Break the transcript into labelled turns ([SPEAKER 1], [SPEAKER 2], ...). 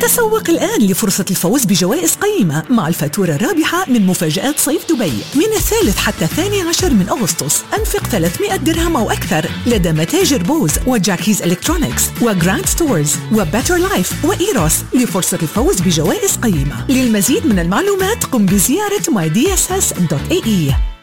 [SPEAKER 1] تسوق الآن لفرصة الفوز بجوائز قيمة مع الفاتورة الرابحة من مفاجآت صيف دبي من 3 حتى 12 من أغسطس. أنفق 300 درهم أو أكثر لدى متاجر بوز وجاكيز إلكترونيكس وجراند ستورز وباتر لايف وإيروس لفرصة الفوز بجوائز قيمة. للمزيد من المعلومات قم بزيارة mydss.ae.